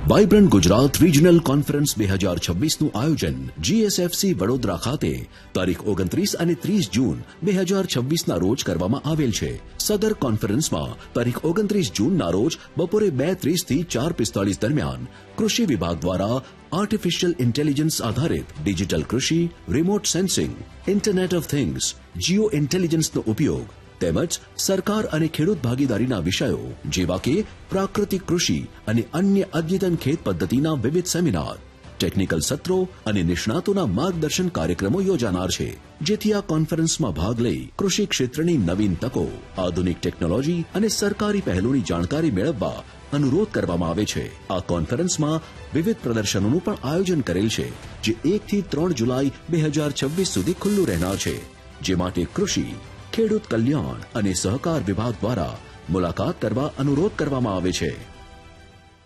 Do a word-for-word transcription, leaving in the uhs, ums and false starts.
Vibrant Gujarat regional conference બે હજાર છવ્વીસનું આયોજન જીએસએફસી વડોદરા ખાતે તારીખ ઓગણત્રીસ અને ત્રીસ જૂન બે હજાર છવ્વીસના રોજ કરવામાં આવેલ છે. સદર કોન્ફરન્સમાં તારીખ ઓગણત્રીસ જૂનના રોજ બપોરે બે ત્રીસ થી ચાર પિસ્તાળીસ દરમિયાન કૃષિ વિભાગ દ્વારા આર્ટિફિશિયલ ઇન્ટેલિજન્સ આધારિત ડિજિટલ કૃષિ, remote sensing, internet of things, Jio ઇન્ટેલિજન્સનો ઉપયોગ તેમજ સરકાર અને ખેડૂત ભાગીદારીના વિષયો જેવા કે પ્રાકૃતિક કૃષિ અને અન્ય અદ્યતન ખેત પદ્ધતિના વિવિધ સેમિનાર, ટેકનિકલ સત્રો અને નિષ્ણાતોના માર્ગદર્શન કાર્યક્રમો યોજાનાર છે, જેથી આ કોન્ફરન્સમાં ભાગ લઈ કૃષિ ક્ષેત્રની નવીન તકો, આધુનિક ટેકનોલોજી અને સરકારી પહેલોની જાણકારી મેળવવા અનુરોધ કરવામાં આવે છે. આ કોન્ફરન્સમાં વિવિધ પ્રદર્શનોનું પણ આયોજન કરેલ છે, જે એક થી ત્રણ જુલાઈ બે હજાર છવ્વીસ સુધી ખુલ્લું રહેનાર છે, જે માટે કૃષિ, ખેડૂત કલ્યાણ અને સહકાર વિભાગ દ્વારા મુલાકાત કરવા અનુરોધ કરવામાં આવે છે.